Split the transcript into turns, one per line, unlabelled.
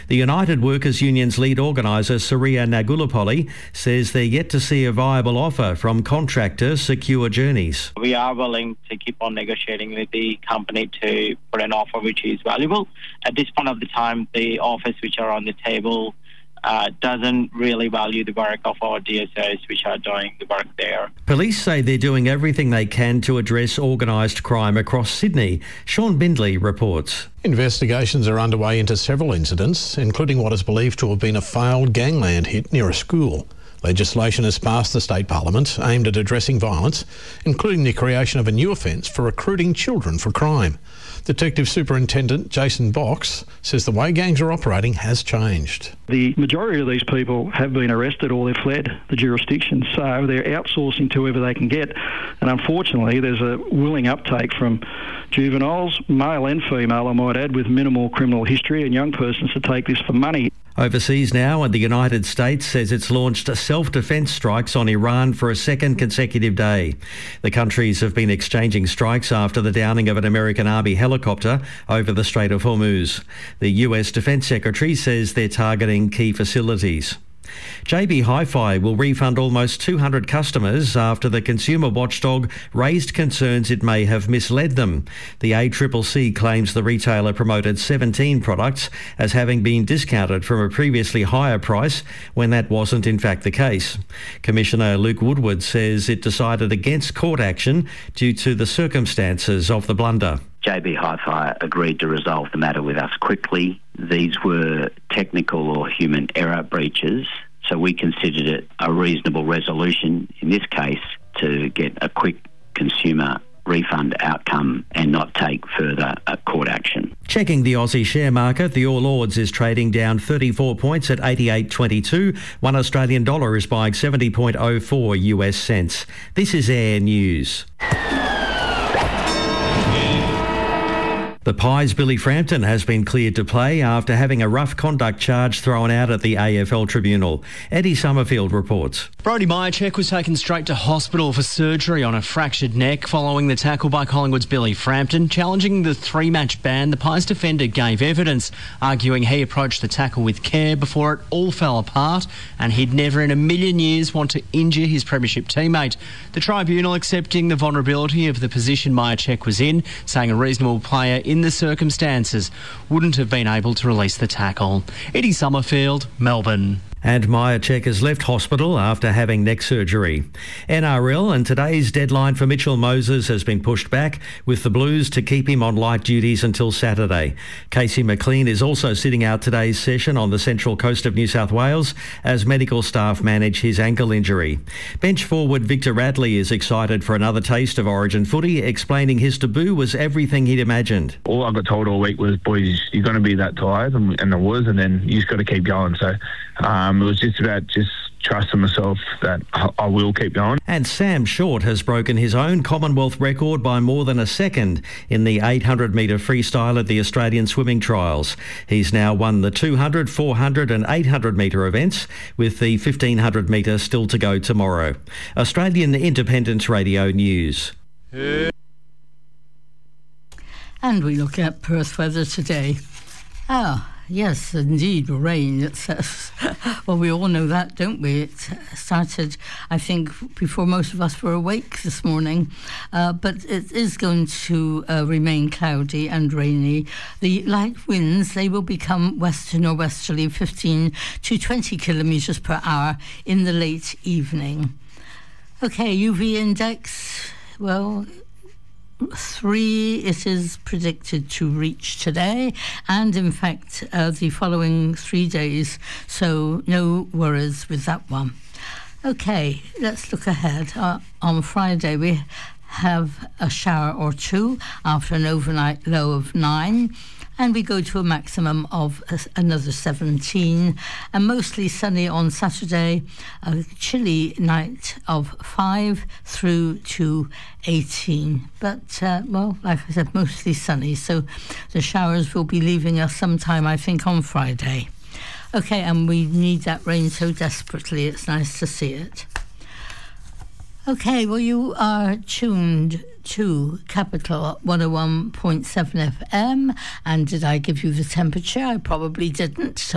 The United Workers Union's lead organiser, Surya Nagulapalli, says they're yet to see a viable offer from contractor Secure Journeys.
We are willing to keep on negotiating with the company to put an offer which is valuable. At this point of the time, the offers which are on the table doesn't really value the work of our DSOs which are doing the work there.
Police say they're doing everything they can to address organised crime across Sydney. Sean Bindley reports.
Investigations are underway into several incidents, including what is believed to have been a failed gangland hit near a school. Legislation has passed the State Parliament aimed at addressing violence, including the creation of a new offence for recruiting children for crime. Detective Superintendent Jason Box says the way gangs are operating has changed.
The majority of these people have been arrested or they've fled the jurisdiction, so they're outsourcing to whoever they can get. And unfortunately, there's a willing uptake from juveniles, male and female, I might add, with minimal criminal history and young persons to take this for money.
Overseas now, and the United States says it's launched self-defence strikes on Iran for a second consecutive day. The countries have been exchanging strikes after the downing of an American Army helicopter over the Strait of Hormuz. The US Defence Secretary says they're targeting key facilities. JB Hi-Fi will refund almost 200 customers after the consumer watchdog raised concerns it may have misled them. The ACCC claims the retailer promoted 17 products as having been discounted from a previously higher price when that wasn't in fact the case. Commissioner Luke Woodward says it decided against court action due to the circumstances of the blunder.
JB Hi-Fi agreed to resolve the matter with us quickly. These were technical or human error breaches, so we considered it a reasonable resolution in this case to get a quick consumer refund outcome and not take further court action.
Checking the Aussie share market, the All Ords is trading down 34 points at 88.22. $1 Australian dollar is buying 70.04 US cents. This is Air News. The Pies' Billy Frampton has been cleared to play after having a rough conduct charge thrown out at the AFL Tribunal. Eddie Summerfield reports.
Brodie Mihocek was taken straight to hospital for surgery on a fractured neck following the tackle by Collingwood's Billy Frampton. Challenging the 3-match ban, the Pies defender gave evidence, arguing he approached the tackle with care before it all fell apart and he'd never in a million years want to injure his premiership teammate. The tribunal accepting the vulnerability of the position Mihocek was in, saying a reasonable player in the circumstances wouldn't have been able to release the tackle. Eddie Summerfield, Melbourne.
And Mihocek has left hospital after having neck surgery. NRL, and today's deadline for Mitchell Moses has been pushed back, with the Blues to keep him on light duties until Saturday. Casey McLean is also sitting out today's session on the central coast of New South Wales as medical staff manage his ankle injury. Bench forward Victor Radley is excited for another taste of Origin footy, explaining his debut was everything he'd imagined.
All I got told all week was, boys, you're going to be that tired, and I was, and then you just got to keep going. So it was just about trusting myself that I will keep going.
And Sam Short has broken his own Commonwealth record by more than a second in the 800-metre freestyle at the Australian Swimming Trials. He's now won the 200, 400 and 800-metre events, with the 1500-metre still to go tomorrow. Australian Independence Radio News.
And we look at Perth weather today. Yes, indeed, rain, it says. Well, we all know that, don't we? It started, I think, before most of us were awake this morning. But it is going to remain cloudy and rainy. The light winds, they will become west to norwesterly, 15 to 20 kilometres per hour in the late evening. OK, UV index, well, 3 it is predicted to reach today, and in fact the following 3 days, so no worries with that one. Okay, let's look ahead. On Friday we have a shower or two after an overnight low of 9, and we go to a maximum of another 17, and mostly sunny on Saturday, a chilly night of 5 through to 18. But, well, like I said, mostly sunny, so the showers will be leaving us sometime, I think, on Friday. OK, and we need that rain so desperately, it's nice to see it. OK, well, you are tuned to Capital 101.7 FM, and did I give you the temperature? I probably didn't. So